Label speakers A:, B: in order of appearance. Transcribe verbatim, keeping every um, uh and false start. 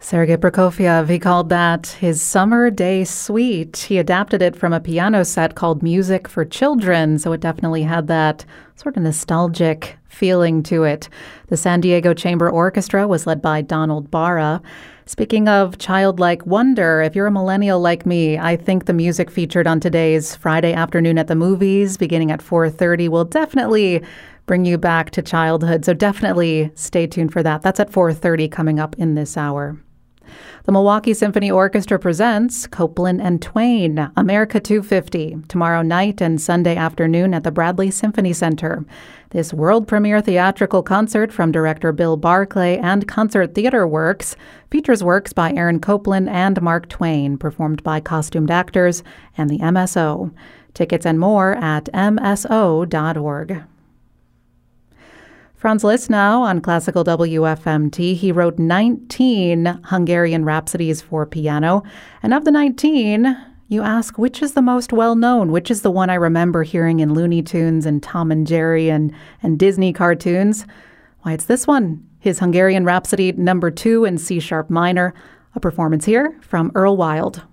A: Sergei Prokofiev, he called that his Summer Day Suite. He adapted it from a piano set called Music for Children, so it definitely had that sort of nostalgic feeling to it. The San Diego Chamber Orchestra was led by Donald Barra. Speaking of childlike wonder, if you're a millennial like me, I think the music featured on today's Friday Afternoon at the Movies, beginning at four thirty, will definitely bring you back to childhood. So definitely stay tuned for that. That's at four thirty coming up in this hour. The Milwaukee Symphony Orchestra presents Copeland and Twain, America two fifty, tomorrow night and Sunday afternoon at the Bradley Symphony Center. This world premiere theatrical concert from director Bill Barclay and Concert Theater Works features works by Aaron Copland and Mark Twain, performed by costumed actors and the M S O. Tickets and more at m s o dot org. Franz Liszt now on Classical W F M T. He wrote nineteen Hungarian Rhapsodies for piano. And of the nineteen, you ask, which is the most well-known? Which is the one I remember hearing in Looney Tunes and Tom and Jerry and, and Disney cartoons? Why, it's this one, his Hungarian Rhapsody number two in C-sharp minor. A performance here from Earl Wild.